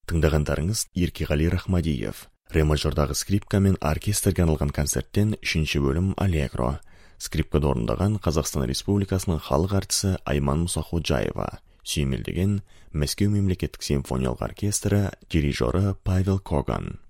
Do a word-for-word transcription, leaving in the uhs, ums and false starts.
Тыңдағандарыңыз Еркеғали Рахмадиев. Ре мажордағы скрипка мен оркестрге арналған концерттен үшінші бөлім Аллегро. Скрипкада орындаған Қазақстан Республикасының халық артисі Айман Мұсаходжаева. Сүйемелдеген Мәскеу мемлекеттік симфониялық оркестрі дирижері Павел Коган.